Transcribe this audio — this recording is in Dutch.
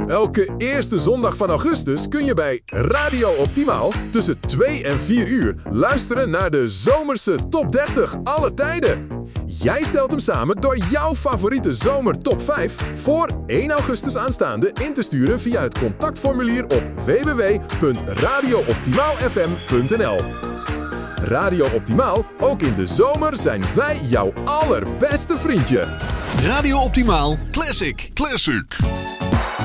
Elke eerste zondag van augustus kun je bij Radio Optimaal tussen 2 en 4 uur luisteren naar de zomerse top 30 alle tijden. Jij stelt hem samen door jouw favoriete zomer top 5 voor 1 augustus aanstaande in te sturen via het contactformulier op www.radiooptimaalfm.nl. Radio Optimaal, ook in de zomer zijn wij jouw allerbeste vriendje. Radio Optimaal Classic.